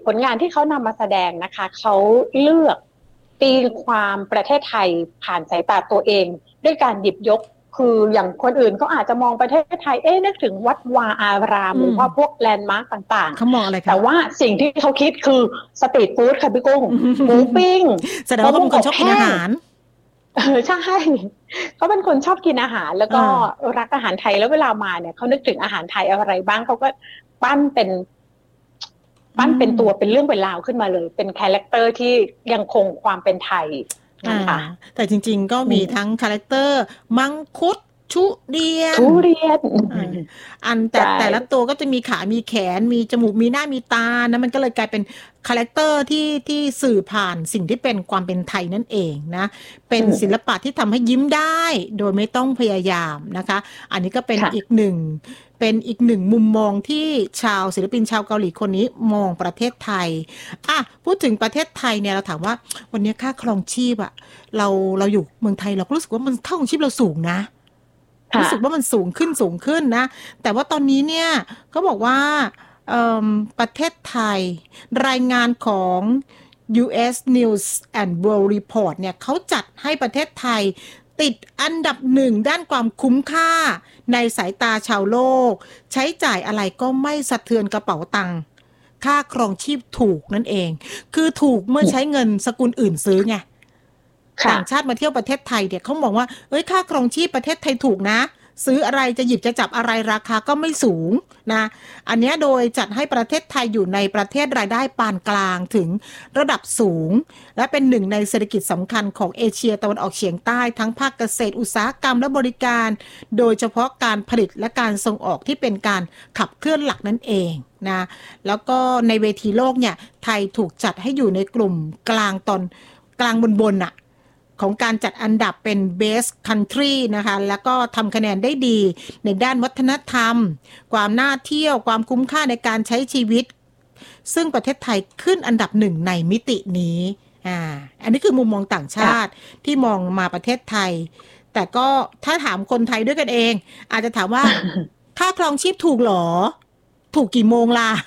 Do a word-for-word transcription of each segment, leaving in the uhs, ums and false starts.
ผลงานที่เขานำมาแสดงนะคะเขาเลือกตีความประเทศไทยผ่านสายตาตัวเองด้วยการหยิบยกคืออย่างคนอื่นก็อาจจะมองประเทศไทยเอ๊ะนึกถึงวัดวาอารามหรือว่าพวกแลนด์มาร์คต่างๆเขามองอะไรคะแต่ว่าสิ่งที่เขาคิดคือสตรีทฟู้ดค่ะพี่กุ้งหมูปิ้งแสดงว่าเขาเป็นคนชอบกินอาหารเออใช่เขาเป็นคนชอบกินอาหารแล้วก็รักอาหารไทยแล้วเวลามาเนี่ยเขานึกถึงอาหารไทยอะไรบ้างเขาก็ปั้นเป็นปั้นเป็นตัวเป็นเรื่องเป็นราวขึ้นมาเลยเป็นคาแรคเตอร์ที่ยังคงความเป็นไทยนะคะแต่จริงๆก็มีทั้งคาแรคเตอร์มังคุดทุเรียนทุเรียนอันแต่แต่ละตัวก็จะมีขามีแขนมีจมูกมีหน้ามีตานะมันก็เลยกลายเป็นคาแรคเตอร์ที่ที่สื่อผ่านสิ่งที่เป็นความเป็นไทยนั่นเองนะเป็นศิลปะที่ทำให้ยิ้มได้โดยไม่ต้องพยายามนะคะอันนี้ก็เป็นอีกหนึ่งเป็นอีกหนึ่งมุมมองที่ชาวศิลปินชาวเกาหลีคนนี้มองประเทศไทยอ่ะพูดถึงประเทศไทยเนี่ยเราถามว่าวันนี้ค่าครองชีพอะเราเราอยู่เมืองไทยเราก็รู้สึกว่ามันค่าครองชีพเราสูงนะรู้สึกว่ามันสูงขึ้นสูงขึ้นนะแต่ว่าตอนนี้เนี่ยเขาบอกว่าประเทศไทยรายงานของ ยู เอส News and World Report เนี่ยเขาจัดให้ประเทศไทยติดอันดับหนึ่งด้านความคุ้มค่าในสายตาชาวโลกใช้จ่ายอะไรก็ไม่สะเทือนกระเป๋าตังค์ค่าครองชีพถูกนั่นเองคือถูกเมื่อใช้เงินสกุลอื่นซื้อไงต่างชาติมาเที่ยวประเทศไทยเนี่ยเขาบอกว่าเอ้ยค่าครองชีพประเทศไทยถูกนะซื้ออะไรจะหยิบจะจับอะไรราคาก็ไม่สูงนะอันนี้โดยจัดให้ประเทศไทยอยู่ในประเทศรายได้ปานกลางถึงระดับสูงและเป็นหนึ่งในเศรษฐกิจสำคัญของเอเชียตะวันออกเฉียงใต้ทั้งภาคเกษตรอุตสาหกรรมและบริการโดยเฉพาะการผลิตและการส่งออกที่เป็นการขับเคลื่อนหลักนั่นเองนะแล้วก็ในเวทีโลกเนี่ยไทยถูกจัดให้อยู่ในกลุ่มกลางตอนกลางบนๆน่ะของการจัดอันดับเป็น Best Country นะคะแล้วก็ทำคะแนนได้ดีในด้านวัฒนธรรมความน่าเที่ยวความคุ้มค่าในการใช้ชีวิตซึ่งประเทศไทยขึ้นอันดับหนึ่งในมิตินี้อ่าอันนี้คือมุมมองต่างชาติที่มองมาประเทศไทยแต่ก็ถ้าถามคนไทยด้วยกันเองอาจจะถามว่า ค่าครองชีพถูกหรอถูกกี่โมงล่ะ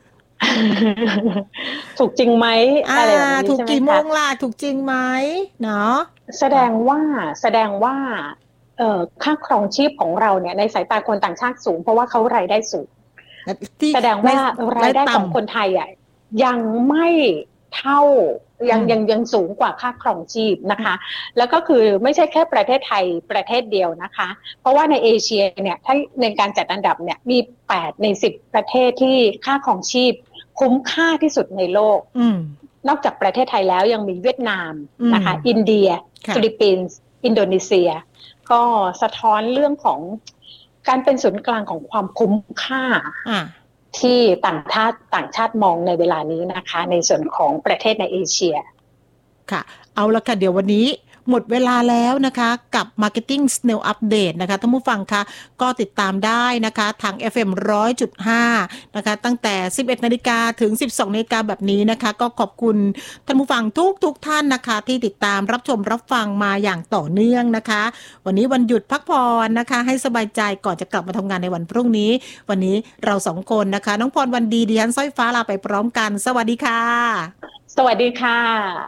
ถูกจริงไหมอะไรแบบนี้ใช่ไหมคะถูกกี่โมงล่ะถูกจริงไหมเนาะแสดงว่าแสดงว่าเอ่อค่าครองชีพของเราเนี่ยในสายตาคนต่างชาติสูงเพราะว่าเขารายได้สูงแสดงว่ารายได้ของคนไทยอ่ะยังไม่เท่ายังยังยังสูงกว่าค่าครองชีพนะคะแล้วก็คือไม่ใช่แค่ประเทศไทยประเทศเดียวนะคะเพราะว่าในเอเชียเนี่ยถ้าในการจัดอันดับเนี่ยมีแปดในสิบประเทศที่ค่าครองชีพคุ้มค่าที่สุดในโลกนอกจากประเทศไทยแล้วยังมีเวียดนามนะคะอินเดียฟิลิปปินส์อินโดนีเซียก็สะท้อนเรื่องของการเป็นศูนย์กลางของความคุ้มค่าที่ต่างชาติต่างชาติมองในเวลานี้นะคะในส่วนของประเทศในเอเชียค่ะเอาละค่ะเดี๋ยววันนี้หมดเวลาแล้วนะคะกับ Marketing Snail Update นะคะท่านผู้ฟังคะก็ติดตามได้นะคะทาง เอฟ เอ็ม หนึ่งร้อยจุดห้า นะคะตั้งแต่ สิบเอ็ดนาฬิกา ถึง สิบสองนาฬิกาแบบนี้นะคะก็ขอบคุณท่านผู้ฟังทุกทุกท่านนะคะที่ติดตามรับชมรับฟังมาอย่างต่อเนื่องนะคะวันนี้วันหยุดพักผ่อนนะคะให้สบายใจก่อนจะกลับมาทำงานในวันพรุ่งนี้วันนี้เราสองคนนะคะน้องพรวันดีดิฉันสร้อยฟ้าลาไปพร้อมกันสวัสดีค่ะสวัสดีค่ะ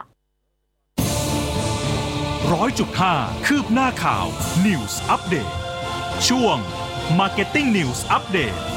ร้อยจุดห้าคืบหน้าข่าว News Update ช่วง Marketing News Update